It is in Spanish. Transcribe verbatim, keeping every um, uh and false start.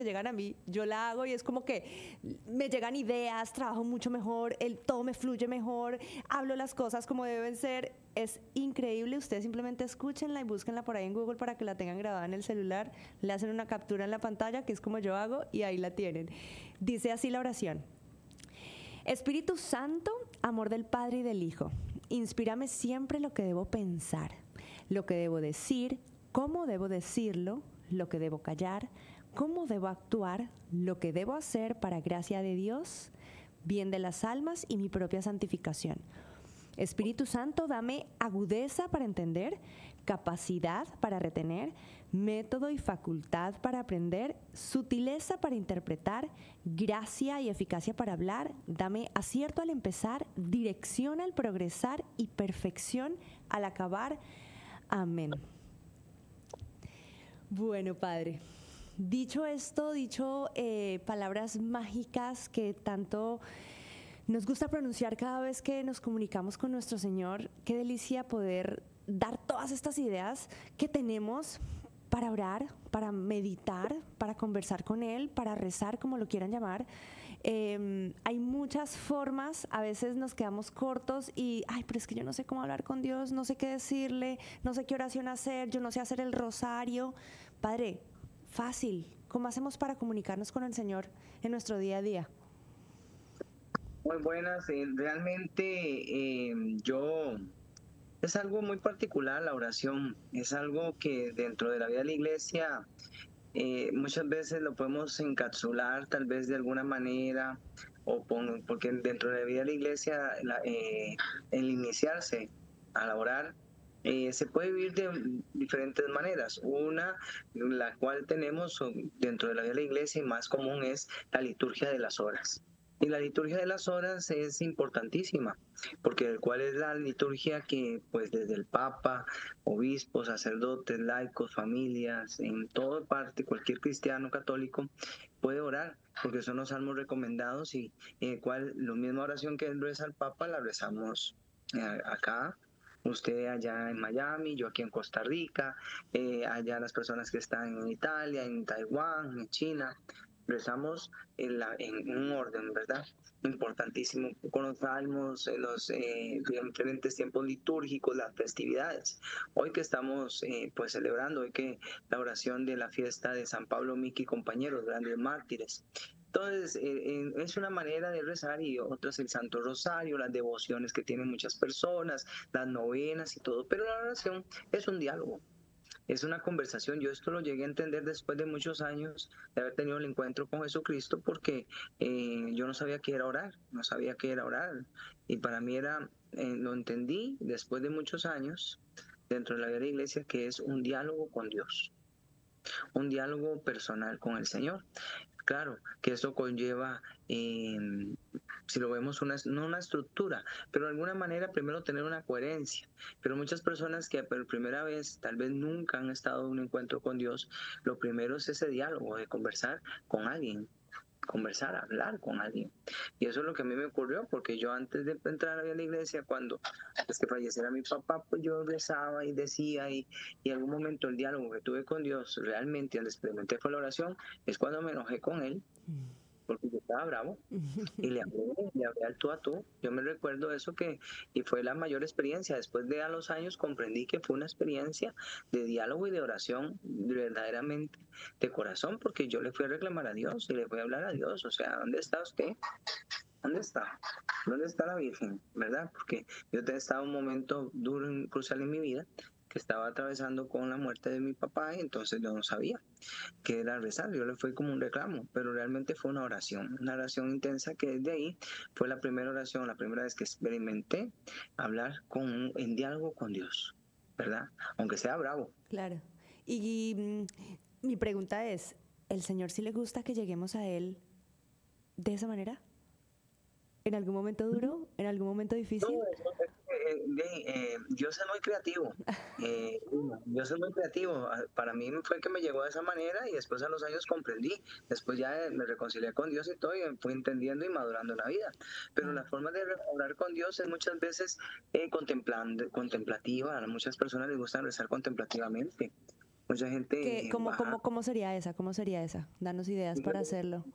llegan a mí, yo la hago y es como que me llegan ideas, trabajo mucho mejor, el, todo me fluye mejor, hablo las cosas como deben ser. Es increíble, ustedes simplemente escúchenla y búsquenla por ahí en Google para que la tengan grabada en el celular, le hacen una captura en la pantalla, que es como yo hago, y ahí la tienen. Dice así la oración: Espíritu Santo, amor del Padre y del Hijo, inspírame siempre lo que debo pensar, lo que debo decir, cómo debo decirlo, lo que debo callar, cómo debo actuar, lo que debo hacer para gracia de Dios, bien de las almas y mi propia santificación. Espíritu Santo, dame agudeza para entender, capacidad para retener, método y facultad para aprender, sutileza para interpretar, gracia y eficacia para hablar, dame acierto al empezar, dirección al progresar y perfección al acabar. Amén. Bueno, Padre, dicho esto, dicho eh, palabras mágicas que tanto nos gusta pronunciar cada vez que nos comunicamos con nuestro Señor, qué delicia poder dar todas estas ideas que tenemos para orar, para meditar, para conversar con Él, para rezar, como lo quieran llamar. Eh, hay muchas formas, a veces nos quedamos cortos y, ay, pero es que yo no sé cómo hablar con Dios, no sé qué decirle, no sé qué oración hacer, yo no sé hacer el rosario. Padre, fácil, ¿cómo hacemos para comunicarnos con el Señor en nuestro día a día? Muy buenas, eh, realmente eh, yo, es algo muy particular la oración, es algo que dentro de la vida de la iglesia eh, muchas veces lo podemos encapsular tal vez de alguna manera, o pon- porque dentro de la vida de la iglesia la- eh, el iniciarse a orar eh, se puede vivir de diferentes maneras. Una, la cual tenemos o, dentro de la vida de la iglesia y más común es la liturgia de las horas. Y la liturgia de las horas es importantísima, porque cuál es la liturgia que pues desde el Papa, obispos, sacerdotes, laicos, familias, en toda parte, cualquier cristiano católico puede orar, porque son los salmos recomendados y en el cual la misma oración que reza el Papa la rezamos eh, acá. Usted allá en Miami, yo aquí en Costa Rica, eh, allá las personas que están en Italia, en Taiwán, en China, rezamos en, la, en un orden, ¿verdad? Importantísimo con los salmos, en los eh, diferentes tiempos litúrgicos, las festividades. Hoy que estamos eh, pues celebrando, hoy que la oración de la fiesta de San Pablo Miki y compañeros, grandes mártires. Entonces, eh, eh, es una manera de rezar y otras el Santo Rosario, las devociones que tienen muchas personas, las novenas y todo, pero la oración es un diálogo, es una conversación. Yo esto lo llegué a entender después de muchos años de haber tenido el encuentro con Jesucristo porque eh, yo no sabía qué era orar, no sabía qué era orar. Y para mí era, eh, lo entendí después de muchos años dentro de la vida de la iglesia, que es un diálogo con Dios, un diálogo personal con el Señor. Claro, que eso conlleva, eh, si lo vemos, una, no una estructura, pero de alguna manera primero tener una coherencia. Pero muchas personas que por primera vez, tal vez nunca han estado en un encuentro con Dios, lo primero es ese diálogo de conversar con alguien, conversar, hablar con alguien. Y eso es lo que a mí me ocurrió, porque yo antes de entrar a la iglesia, cuando antes que falleciera mi papá, pues yo rezaba y decía, y, y en algún momento el diálogo que tuve con Dios, realmente donde experimenté fue la oración, es cuando me enojé con él, porque yo estaba bravo, y le hablé, le hablé al tú a tú. Yo me recuerdo eso que, y fue la mayor experiencia. Después de a los años comprendí que fue una experiencia de diálogo y de oración verdaderamente de corazón, porque yo le fui a reclamar a Dios y le fui a hablar a Dios. O sea, ¿dónde está usted? ¿Dónde está? ¿Dónde está la Virgen? ¿Verdad? Porque yo estaba en un momento duro, y crucial en mi vida, que estaba atravesando con la muerte de mi papá y entonces yo no sabía que era rezar. Yo le fue como un reclamo, pero realmente fue una oración, una oración intensa que desde ahí fue la primera oración, la primera vez que experimenté hablar con, en diálogo con Dios, ¿verdad? Aunque sea bravo. Claro. Y mm, mi pregunta es, ¿el Señor sí le gusta que lleguemos a Él de esa manera? ¿En algún momento duro? ¿En algún momento No, difícil? eso es que, eh, de- eh, Dios es muy creativo. Eh, Dios es muy creativo. Ah, Para mí fue que me llegó de esa manera y después a los años comprendí. Después ya eh, me reconcilié con Dios y todo y fui entendiendo y madurando en la vida. Pero Wow. la forma de hablar con Dios es muchas veces eh, contemplando, contemplativa. A muchas personas les gusta rezar contemplativamente. Mucha gente ¿Qué, cómo, baja. cómo, ¿Cómo sería esa? ¿Cómo sería esa? Danos ideas para hacerlo.